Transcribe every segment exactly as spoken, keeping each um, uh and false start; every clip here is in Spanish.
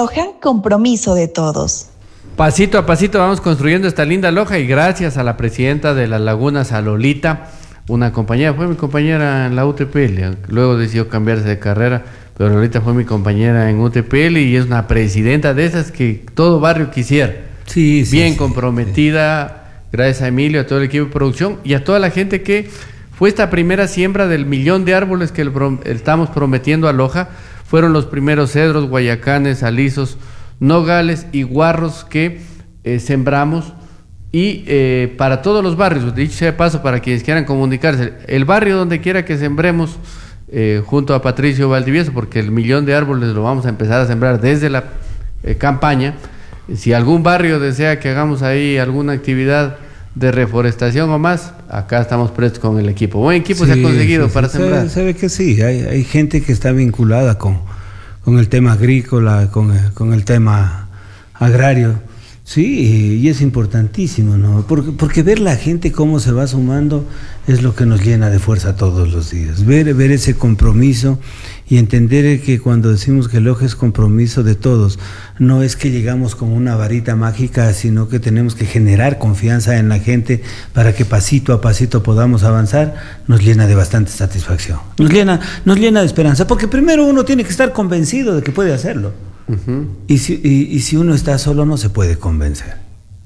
Loja, compromiso de todos. Pasito a pasito vamos construyendo esta linda Loja y gracias a la presidenta de Las Lagunas, a Lolita, una compañera, fue mi compañera en la U T P L, luego decidió cambiarse de carrera, pero Lolita fue mi compañera en U T P L y es una presidenta de esas que todo barrio quisiera. Sí, sí, bien sí, comprometida, sí. Gracias a Emilio, a todo el equipo de producción y a toda la gente que fue esta primera siembra del millón de árboles que le estamos prometiendo a Loja. Fueron los primeros cedros, guayacanes, alisos, nogales y guarros que eh, sembramos y eh, para todos los barrios, dicho sea de paso, para quienes quieran comunicarse, el barrio donde quiera que sembremos eh, junto a Patricio Valdivieso, porque el millón de árboles lo vamos a empezar a sembrar desde la eh, campaña. Si algún barrio desea que hagamos ahí alguna actividad de reforestación o más, acá estamos prestos con el equipo. Buen equipo sí, se ha conseguido sí, para sí, sembrar. Sabe, sabe que sí, hay, hay gente que está vinculada con, con el tema agrícola, con, con el tema agrario, sí, y es importantísimo, ¿no? Porque, porque ver la gente cómo se va sumando es lo que nos llena de fuerza todos los días. Ver, ver ese compromiso y entender que cuando decimos que Loja es compromiso de todos, no es que llegamos con una varita mágica, sino que tenemos que generar confianza en la gente para que pasito a pasito podamos avanzar, nos llena de bastante satisfacción. Nos llena, nos llena de esperanza, porque primero uno tiene que estar convencido de que puede hacerlo. Uh-huh. Y, si, y, y si uno está solo no se puede convencer.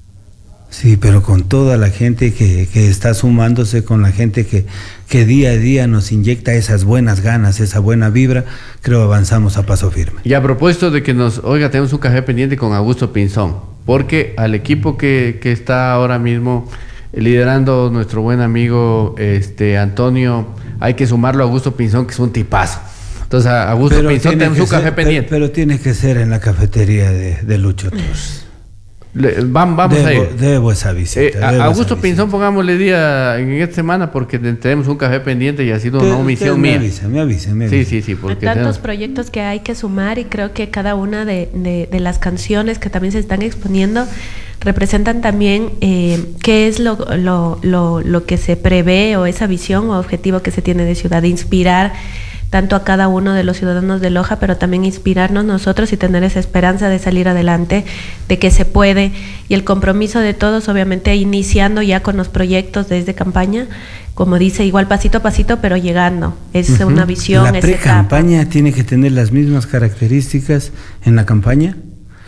Sí, pero con toda la gente que, que está sumándose, con la gente que, que día a día nos inyecta esas buenas ganas, esa buena vibra, creo avanzamos a paso firme. Y a propósito de que nos, oiga, tenemos un café pendiente con Augusto Pinzón, porque al equipo que, que está ahora mismo liderando nuestro buen amigo este Antonio, hay que sumarlo a Augusto Pinzón, que es un tipazo. Entonces, a Augusto pero Pinzón tenemos un café ser, pendiente. Pero, pero tiene que ser en la cafetería de, de Lucho Torres. Le, vamos vamos debo, a ir. Debo esa visita. Eh, debo Augusto esa Pinzón, visita. pongámosle día en esta semana porque tenemos un café pendiente y ha sido te, una omisión me mía. Avisa, me avisa, me avisa. Sí, sí, sí. Porque hay tantos tenemos... proyectos que hay que sumar y creo que cada una de, de, de las canciones que también se están exponiendo representan también eh, qué es lo, lo, lo, lo que se prevé o esa visión o objetivo que se tiene de ciudad, de inspirar tanto a cada uno de los ciudadanos de Loja, pero también inspirarnos nosotros y tener esa esperanza de salir adelante, de que se puede, y el compromiso de todos, obviamente iniciando ya con los proyectos desde campaña, como dice, igual pasito a pasito, pero llegando, es uh-huh. una visión. La pre-campaña tiene que tener las mismas características en la campaña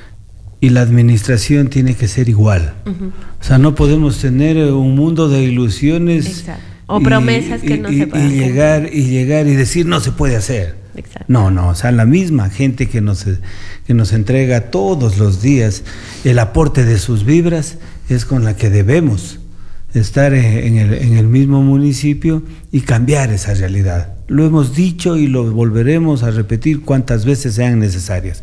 y la administración tiene que ser igual. Uh-huh. O sea, no podemos tener un mundo de ilusiones. Exacto. O promesas y, que no y, se pueden y llegar y llegar y decir no se puede hacer. Exacto. No, no, o sea, la misma gente que nos que nos entrega todos los días el aporte de sus vibras es con la que debemos estar en el, en el mismo municipio y cambiar esa realidad. Lo hemos dicho y lo volveremos a repetir cuantas veces sean necesarias.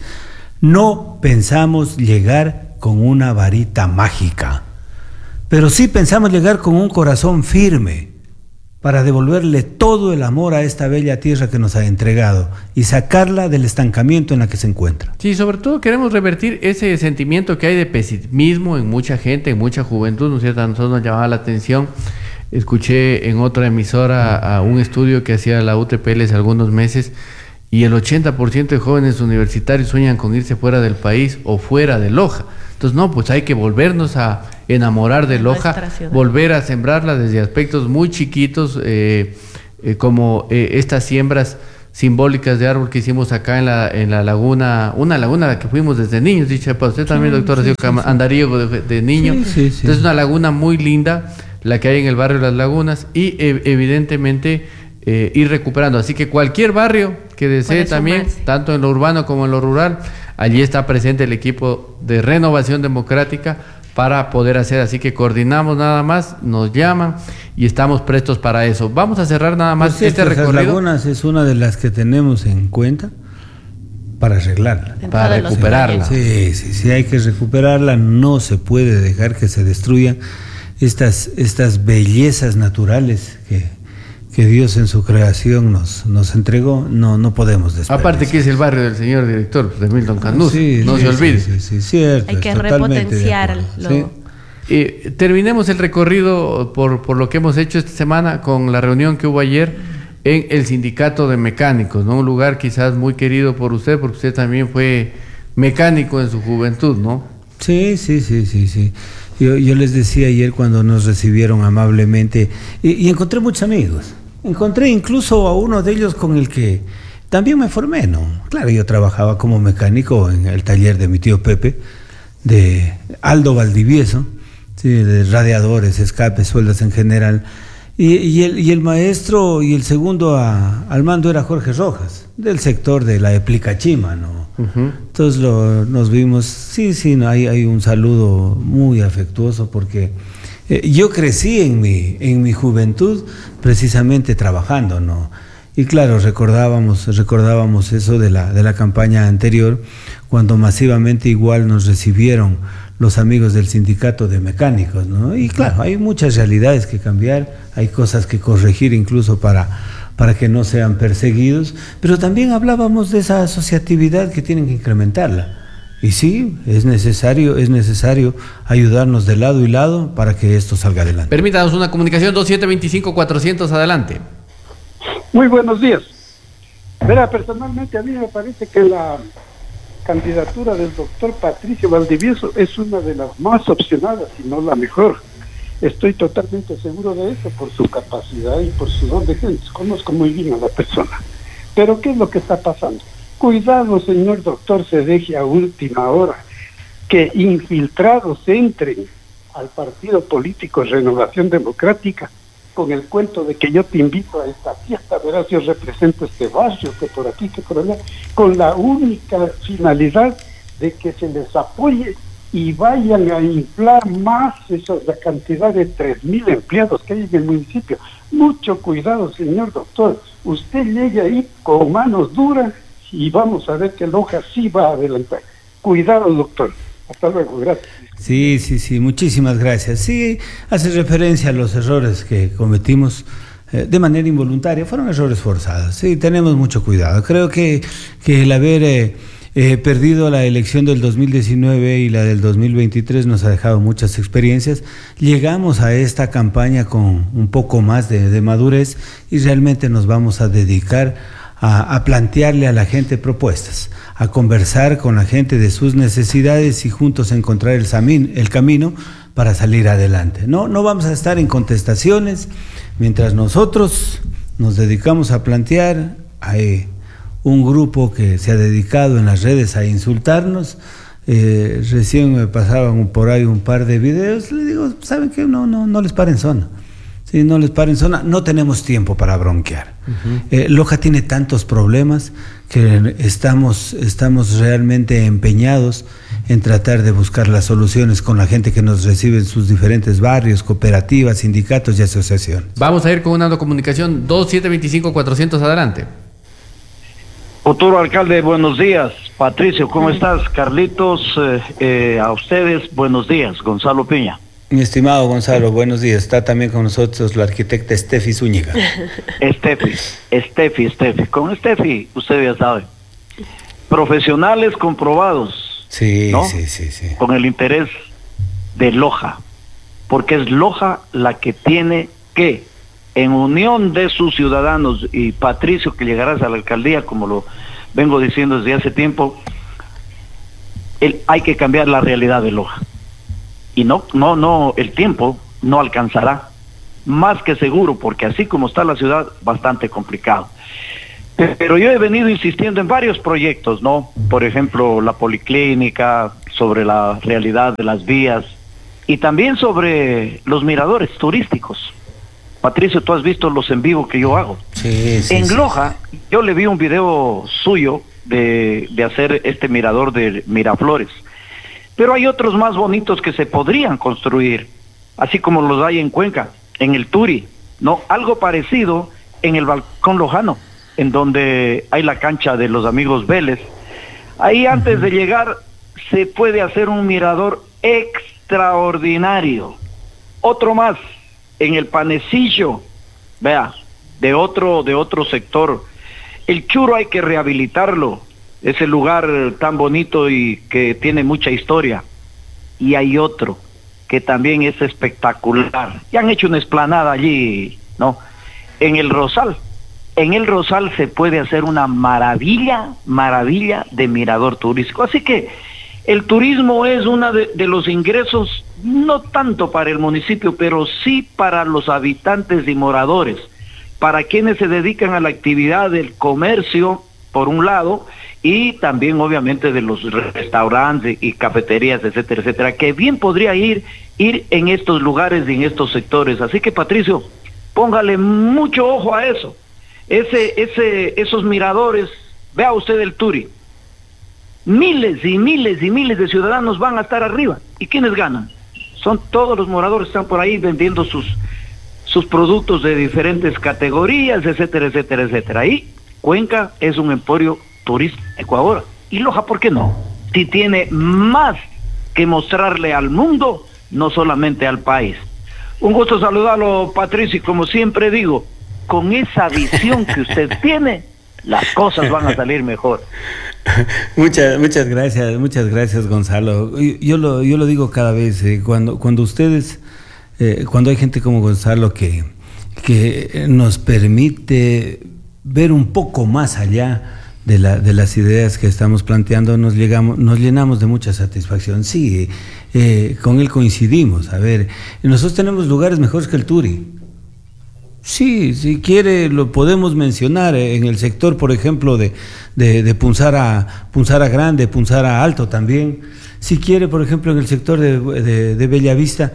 No pensamos llegar con una varita mágica, pero sí pensamos llegar con un corazón firme, para devolverle todo el amor a esta bella tierra que nos ha entregado y sacarla del estancamiento en la que se encuentra. Sí, sobre todo queremos revertir ese sentimiento que hay de pesimismo en mucha gente, en mucha juventud, ¿no es cierto? A nosotros nos llamaba la atención. Escuché en otra emisora a un estudio que hacía la U T P L hace algunos meses y el ochenta por ciento de jóvenes universitarios sueñan con irse fuera del país o fuera de Loja. Entonces, no, pues hay que volvernos a enamorar de Loja, volver a sembrarla desde aspectos muy chiquitos, eh, eh, como eh, estas siembras simbólicas de árbol que hicimos acá en la en la laguna, una laguna a la que fuimos desde niños, dicho para usted también, sí, doctor, sí, sí, sí. andariego de, de niño. Sí, sí, sí. Entonces, una laguna muy linda, la que hay en el barrio Las Lagunas, y eh, evidentemente eh, ir recuperando. Así que cualquier barrio que desee también, tanto en lo urbano como en lo rural, allí está presente el equipo de Renovación Democrática para poder hacer, así que coordinamos nada más, nos llaman y estamos prestos para eso. Vamos a cerrar nada más pues este cierto, recorrido. Las Lagunas es una de las que tenemos en cuenta para arreglarla, para recuperarla. Sí, sí, sí, hay que recuperarla, no se puede dejar que se destruyan estas, estas bellezas naturales que... que Dios en su creación nos, nos entregó, no, no podemos desperdiciar. Aparte que es el barrio del señor director, de Milton Canuso, sí, no sí, se olvide. Sí, sí, sí, cierto, hay que repotenciarlo. Sí. Eh, terminemos el recorrido por, por lo que hemos hecho esta semana con la reunión que hubo ayer en el Sindicato de Mecánicos, ¿no? Un lugar quizás muy querido por usted, porque usted también fue mecánico en su juventud, ¿no? Sí, sí, sí, sí, sí. Yo, yo les decía ayer cuando nos recibieron amablemente, y, y encontré muchos amigos. Encontré incluso a uno de ellos con el que también me formé, ¿no? Claro, yo trabajaba como mecánico en el taller de mi tío Pepe, de Aldo Valdivieso, sí, de radiadores, escapes, sueldas en general. Y, y, el, y el maestro y el segundo a, al mando era Jorge Rojas, del sector de la Eplicachima, ¿no? Uh-huh. Entonces lo, nos vimos, sí, sí, no, hay, hay un saludo muy afectuoso porque eh, yo crecí en mi, en mi juventud precisamente trabajando, ¿no? Y claro, recordábamos, recordábamos eso de la, de la campaña anterior, cuando masivamente igual nos recibieron los amigos del sindicato de mecánicos, ¿no? Y claro, hay muchas realidades que cambiar, hay cosas que corregir incluso para, para que no sean perseguidos, pero también hablábamos de esa asociatividad que tienen que incrementarla. Y sí, es necesario, es necesario ayudarnos de lado y lado para que esto salga adelante. Permítanos una comunicación dos siete dos cinco cuatrocientos, adelante. Muy buenos días. Verá, personalmente a mí me parece que la candidatura del doctor Patricio Valdivieso es una de las más opcionadas y no la mejor. Estoy totalmente seguro de eso por su capacidad y por su don de gente. Conozco muy bien a la persona. Pero ¿qué es lo que está pasando? Cuidado, señor doctor, se deje a última hora que infiltrados entren al partido político Renovación Democrática con el cuento de que yo te invito a esta fiesta, verás, yo represento este barrio, que por aquí, que por allá, con la única finalidad de que se les apoye y vayan a inflar más esa, la cantidad de tres mil empleados que hay en el municipio. Mucho cuidado, señor doctor, usted llegue ahí con manos duras y vamos a ver que Loja sí va a adelantar. Cuidado, doctor. Hasta luego, gracias. Sí, sí, sí, muchísimas gracias. Sí, hace referencia a los errores que cometimos eh, de manera involuntaria, fueron errores forzados. Sí, tenemos mucho cuidado. Creo que, que el haber eh, eh, perdido la elección del dos mil diecinueve y la del dos mil veintitrés nos ha dejado muchas experiencias. Llegamos a esta campaña con un poco más de, de madurez y realmente nos vamos a dedicar a, a plantearle a la gente propuestas, a conversar con la gente de sus necesidades y juntos encontrar el, samin, el camino para salir adelante. No, no vamos a estar en contestaciones mientras nosotros nos dedicamos a plantear. Hay un grupo que se ha dedicado en las redes a insultarnos. Eh, recién me pasaban por ahí un par de videos. Le digo, ¿saben qué? No, no, no les paren zona. Sí, no les paren zona, no tenemos tiempo para bronquear. Uh-huh. eh, Loja tiene tantos problemas que estamos, estamos realmente empeñados en tratar de buscar las soluciones con la gente que nos recibe en sus diferentes barrios, cooperativas, sindicatos y asociaciones. Vamos a ir con una comunicación dos siete dos cinco cuatrocientos, adelante. Futuro alcalde, buenos días. Patricio, ¿cómo estás? Carlitos, eh, eh, a ustedes, buenos días. Gonzalo Piña. Mi estimado Gonzalo, buenos días. Está también con nosotros la arquitecta Steffi Zúñiga. Steffi, Steffi, Steffi. Con Steffi, usted ya sabe. Profesionales comprobados. Sí, ¿no? sí, sí, sí. Con el interés de Loja. Porque es Loja la que tiene que, en unión de sus ciudadanos, y Patricio, que llegarás a la alcaldía, como lo vengo diciendo desde hace tiempo, el, hay que cambiar la realidad de Loja. Y no, no, no, el tiempo no alcanzará, más que seguro, porque así como está la ciudad, bastante complicado. Pero yo he venido insistiendo en varios proyectos, ¿no? Por ejemplo, la policlínica, sobre la realidad de las vías, y también sobre los miradores turísticos. Patricio, tú has visto los en vivo que yo hago. Sí, sí, en sí, Loja, sí. Yo le vi un video suyo de, de hacer este mirador de Miraflores. Pero hay otros más bonitos que se podrían construir, así como los hay en Cuenca, en el Turi, ¿no? Algo parecido en el Balcón Lojano, en donde hay la cancha de los amigos Vélez. Ahí antes de llegar se puede hacer un mirador extraordinario. Otro más, en el Panecillo, vea, de otro, de otro sector. El Churo hay que rehabilitarlo. Ese lugar tan bonito y que tiene mucha historia. Y hay otro que también es espectacular. Y han hecho una explanada allí, ¿no? En el Rosal, en el Rosal se puede hacer una maravilla, maravilla de mirador turístico. Así que el turismo es uno de, de los ingresos, no tanto para el municipio, pero sí para los habitantes y moradores, para quienes se dedican a la actividad del comercio, por un lado, y también obviamente de los restaurantes y cafeterías, etcétera, etcétera, que bien podría ir, ir en estos lugares y en estos sectores. Así que, Patricio, póngale mucho ojo a eso. Ese, ese, esos miradores, vea usted el Turi. Miles y miles y miles de ciudadanos van a estar arriba. ¿Y quiénes ganan? Son todos los moradores que están por ahí vendiendo sus, sus productos de diferentes categorías, etcétera, etcétera, etcétera. Ahí Cuenca es un emporio turístico ahora. Y Loja, ¿por qué no? Si tiene más que mostrarle al mundo, no solamente al país. Un gusto saludarlo, Patricio, y como siempre digo, con esa visión que usted tiene, las cosas van a salir mejor. Muchas, muchas gracias, muchas gracias, Gonzalo. Yo, yo lo, yo lo digo cada vez, eh, cuando, cuando ustedes, eh, cuando hay gente como Gonzalo que, que nos permite ver un poco más allá de, la, de las ideas que estamos planteando, nos, llegamos, nos llenamos de mucha satisfacción. Sí, eh, con él coincidimos. A ver, nosotros tenemos lugares mejores que el Turi. Sí, si quiere lo podemos mencionar en el sector, por ejemplo, de, de, de Punzara, Punzara Grande, Punzara Alto también. Si quiere, por ejemplo, en el sector de, de, de Bellavista,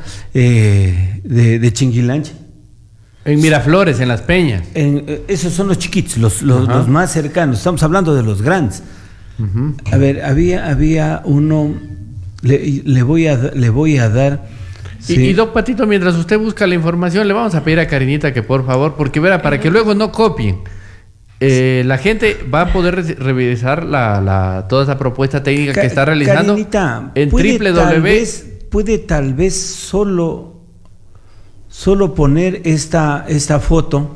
eh, de, de Chinguilanche. En Miraflores, en Las Peñas. En, eh, esos son los chiquitos, los, los, los más cercanos. Estamos hablando de los grandes. Uh-huh. A ver, había, había uno, le, le, voy a, le voy a dar... Sí. Y, y Doc Patito, mientras usted busca la información, le vamos a pedir a Karinita que por favor, porque verá, para que luego no copien, eh, la gente va a poder re revisar la, la, toda esa propuesta técnica Ca que está realizando Karinita, en puede w w w. Tal vez, puede tal vez solo, solo poner esta, esta foto,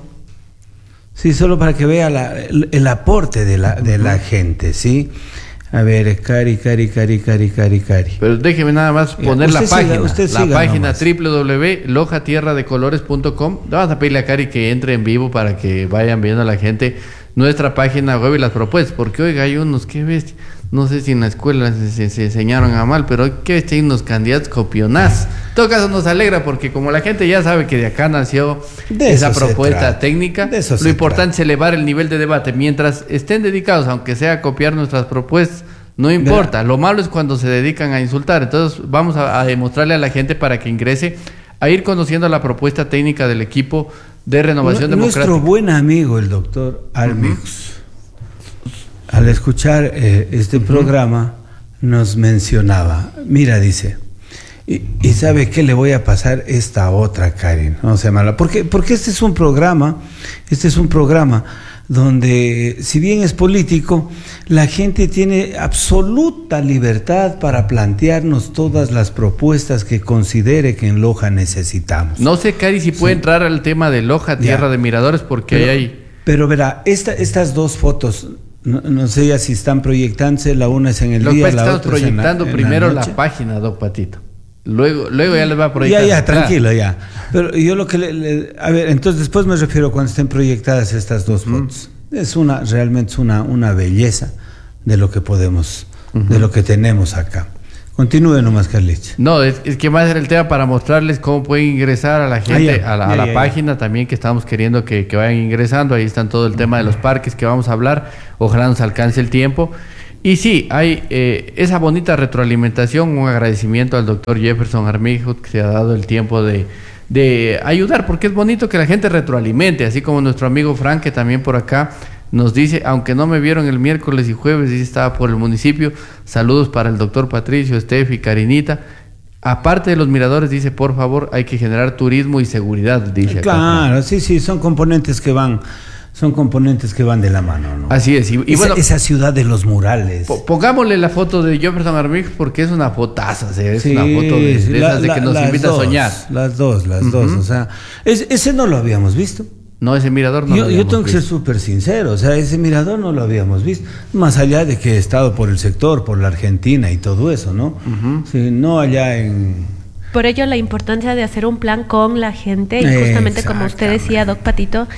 sí, solo para que vea la, el, el aporte de la, de la gente, ¿sí? A ver, Cari, Cari, Cari, Cari, Cari, Cari. Pero déjeme nada más poner usted la página. Siga, usted la siga página nomás. w w w punto loja tierra de colores punto com. Vamos a pedirle a Cari que entre en vivo para que vayan viendo a la gente nuestra página web y las propuestas. Porque, oiga, hay unos que ves, no sé si en la escuela se, se, se enseñaron a mal, pero hay que hay unos candidatos copionaz. En todo caso nos alegra porque como la gente ya sabe que de acá nació de esa propuesta técnica, lo importante es elevar el nivel de debate. Mientras estén dedicados, aunque sea a copiar nuestras propuestas, no importa. Lo malo es cuando se dedican a insultar. Entonces vamos a, a demostrarle a la gente para que ingrese a ir conociendo la propuesta técnica del equipo de Renovación N Democrática. Nuestro buen amigo, el doctor Armix, uh-huh. al escuchar eh, este uh-huh. programa, nos mencionaba, mira, dice, y, y ¿sabe qué le voy a pasar esta otra, Karin? No se mala, porque, porque este es un programa, este es un programa donde, si bien es político, la gente tiene absoluta libertad para plantearnos todas las propuestas que considere que en Loja necesitamos. No sé, Cari, si puede sí. entrar al tema de Loja, Tierra ya. de Miradores, porque pero, ahí hay... Pero verá, esta, estas dos fotos, no, no sé ya si están proyectándose, la una es en el Lo día, que la estamos otra proyectando es en la, primero en la, la página, Doc Patito. Luego, luego ya les va a proyectar. Ya, ya, tranquilo, ya. Pero yo lo que le, le, a ver, entonces después me refiero cuando estén proyectadas estas dos fotos. Mm. Es una, realmente es una, una belleza de lo que podemos, uh-huh. de lo que tenemos acá. Continúe nomás, Carlitos. No, es, es que más era el tema para mostrarles cómo pueden ingresar a la gente, ah, ya, a la, ya, a la ya, página ya. también que estamos queriendo que, que vayan ingresando. Ahí están todo el tema de los parques que vamos a hablar. Ojalá nos alcance el tiempo. Y sí, hay eh, esa bonita retroalimentación, un agradecimiento al doctor Jefferson Armijo que se ha dado el tiempo de, de ayudar, porque es bonito que la gente retroalimente, así como nuestro amigo Frank, que también por acá nos dice, aunque no me vieron el miércoles y jueves, y estaba por el municipio, saludos para el doctor Patricio, Steffi, Karinita. Aparte de los miradores, dice, por favor, hay que generar turismo y seguridad, dice. Claro, acá. sí, sí, son componentes que van... Son componentes que van de la mano, ¿no? Así es. Y, y esa, bueno, esa ciudad de los murales. Pongámosle la foto de Jefferson Armix porque es una fotaza, ¿sí? Es sí, una foto de, de la, esas de la, que nos invita dos, a soñar. Las dos, las uh-huh. dos. O sea, es, ese no lo habíamos visto. No, ese mirador no yo, lo habíamos Yo tengo visto. que ser súper sincero. O sea, ese mirador no lo habíamos visto. Más allá de que he estado por el sector, por la Argentina y todo eso, ¿no? Uh-huh. Sí, no allá en... Por ello la importancia de hacer un plan con la gente y justamente como usted decía, Doc Patito,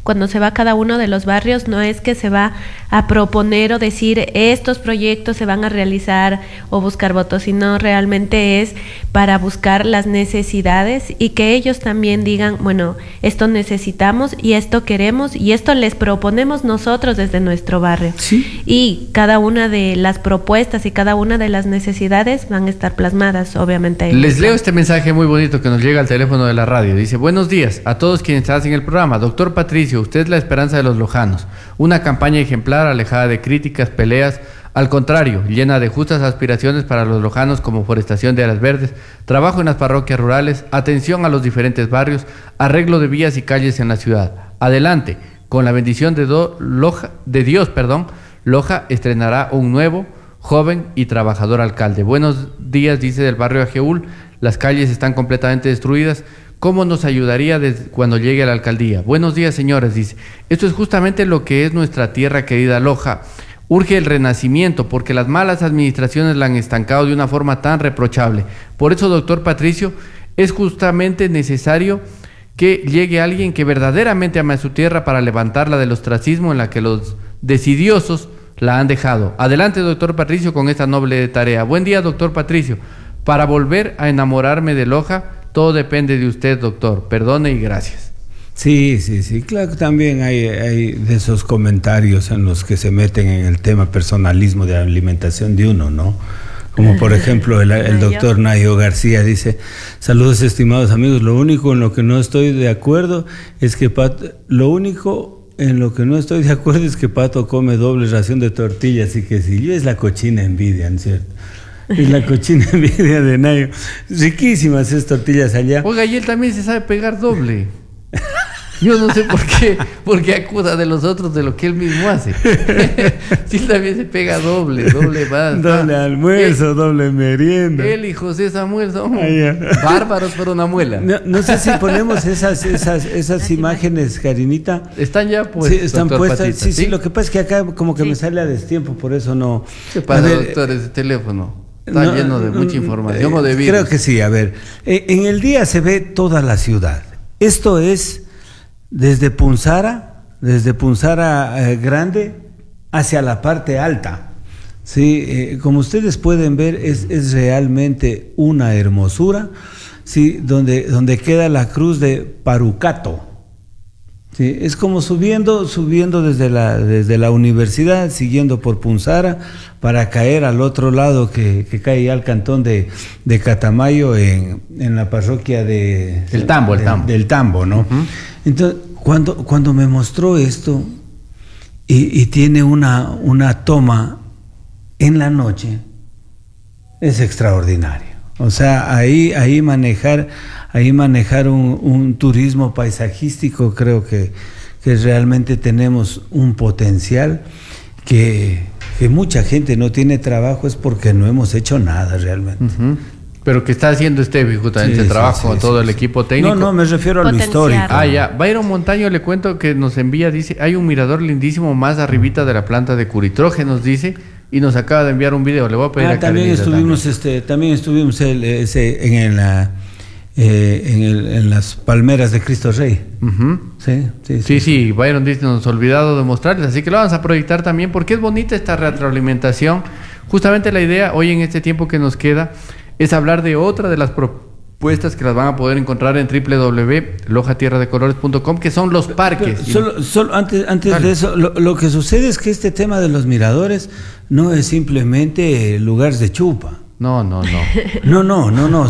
cuando se va a cada uno de los barrios, no es que se va a proponer o decir estos proyectos se van a realizar o buscar votos, sino realmente es para buscar las necesidades y que ellos también digan, bueno, esto necesitamos y esto queremos y esto les proponemos nosotros desde nuestro barrio. Sí. Y cada una de las propuestas y cada una de las necesidades van a estar plasmadas, obviamente. Les leo este mensaje muy bonito que nos llega al teléfono de la radio. Dice, buenos días a todos quienes hacen el programa. Doctor Patricio, usted es la esperanza de los lojanos. Una campaña ejemplar, alejada de críticas, peleas. Al contrario, llena de justas aspiraciones para los lojanos como forestación de áreas verdes, trabajo en las parroquias rurales, atención a los diferentes barrios, arreglo de vías y calles en la ciudad. Adelante, con la bendición de, do, Loja, de Dios, perdón, Loja estrenará un nuevo, joven y trabajador alcalde. Buenos días, dice del barrio Ajeúl, las calles están completamente destruidas. ¿Cómo nos ayudaría desde cuando llegue a la alcaldía? Buenos días, señores, dice. Esto es justamente lo que es nuestra tierra querida Loja. Urge el renacimiento porque las malas administraciones la han estancado de una forma tan reprochable. Por eso, doctor Patricio, es justamente necesario que llegue alguien que verdaderamente ama a su tierra para levantarla del ostracismo en la que los decidiosos la han dejado. Adelante, doctor Patricio, con esta noble tarea. Buen día, doctor Patricio. Para volver a enamorarme de Loja, todo depende de usted, doctor. Perdone y gracias. Sí, sí, sí. Claro que también hay, hay de esos comentarios en los que se meten en el tema personalismo de alimentación de uno, ¿no? Como por ejemplo el, el doctor Nayo García dice, saludos estimados amigos, lo único en lo que no estoy de acuerdo es que Pato, lo único en lo que no estoy de acuerdo es que Pato come doble ración de tortillas y que si yo es la cochina envidia, ¿no es cierto? Es la cochina envidia de Nayo. Riquísimas esas tortillas allá. Oiga, y él también se sabe pegar doble. Yo no sé por qué, porque acusa de los otros de lo que él mismo hace. Sí, él también se pega doble, doble más. Doble ah, almuerzo, él, doble merienda. Él y José Samuel son ah, bárbaros por una muela. No, no sé si ponemos esas esas esas imágenes, Karinita. Están ya puestas. Sí, están puestas. Patita, sí, sí, sí, lo que pasa es que acá como que sí. me sale a destiempo, por eso no. ¿Qué pasa, ver, doctor? Ese teléfono está no, lleno de mucha información eh, o de virus. Creo que sí, a ver. Eh, en el día se ve toda la ciudad. Esto es desde Punzara, desde Punzara eh, Grande hacia la parte alta. Sí, eh, como ustedes pueden ver, es, es realmente una hermosura, sí, donde, donde queda la cruz de Parucato. Sí, es como subiendo, subiendo desde la, desde la universidad, siguiendo por Punzara, para caer al otro lado que, que cae al cantón de, de Catamayo en, en la parroquia de el Tambo, de, el Tambo. del Tambo, ¿no? Uh-huh. Entonces, cuando, cuando me mostró esto y, y tiene una, una toma en la noche, es extraordinario. O sea, ahí, ahí manejar, ahí manejar un, un turismo paisajístico, creo que, que realmente tenemos un potencial que, que mucha gente no tiene trabajo es porque no hemos hecho nada realmente. Uh-huh. Pero que está haciendo este justamente sí, sí, trabajo, sí, todo sí, el sí. equipo técnico. No, no, me refiero a lo histórico. Ah, ya. Byron Montaño, le cuento que nos envía, dice, hay un mirador lindísimo más arribita de la planta de Curitrógenos, dice, y nos acaba de enviar un video. Le voy a pedir ah, a también estuvimos, también. Este, también estuvimos el, ese, en, el, eh, en, el, en las palmeras de Cristo Rey. Uh-huh. Sí, sí, sí, sí, sí. Byron dice, nos ha olvidado de mostrarles, así que lo vamos a proyectar también, porque es bonita esta retroalimentación. Justamente la idea hoy en este tiempo que nos queda es hablar de otra de las propuestas que las van a poder encontrar en doble u doble u doble u punto loja tierra de colores punto com, que son los parques. Pero solo, solo antes, antes de eso, lo, lo que sucede es que este tema de los miradores no es simplemente lugares de chupa. No, no, no. No, no, no, no.